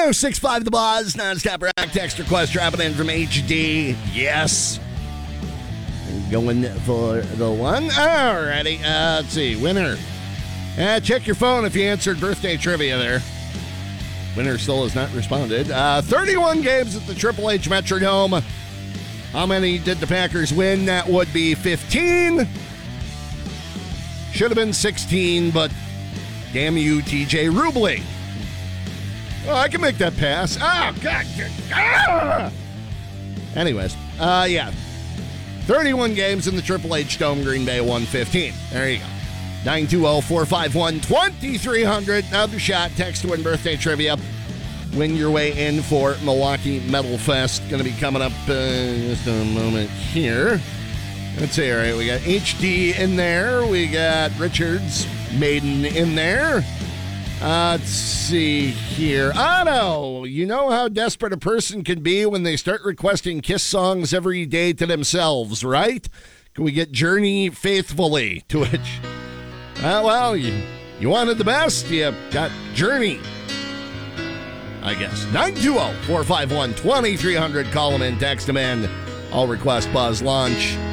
1065 The Buzz, non-stop rock text request dropping in from HD. Yes. Going for the one. Alrighty. Let's see. Winner. Check your phone if you answered birthday trivia there. Winner still has not responded. 31 games at the Triple H Metrodome. How many did the Packers win? That would be 15. Should have been 16, but damn you, TJ Rubley. Oh, I can make that pass. Oh, God. Anyways, yeah. 31 games in the Triple H Dome, Green Bay 115. There you go. 920-451-2300. Another shot. Text to win birthday trivia. Win your way in for Milwaukee Metal Fest. Going to be coming up just a moment here. Let's see. All right, we got HD in there. We got Richards, Maiden in there. Let's see here. Otto, you know how desperate a person can be when they start requesting Kiss songs every day to themselves, right? Can we get Journey Faithfully? To which, well, you wanted the best. You got Journey, I guess. 920-451-2300. Call them in, text them in. I'll request Buzz Lunch.